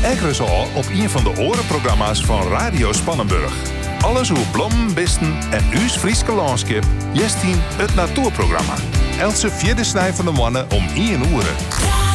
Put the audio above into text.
Ekkeris al op een van de orenprogramma's van Radio Spannenburg. Alles over bloemen, bisten en uw Frieske landschap. Jestien het natuurprogramma. Else vierde snij van de mannen om 1 uur.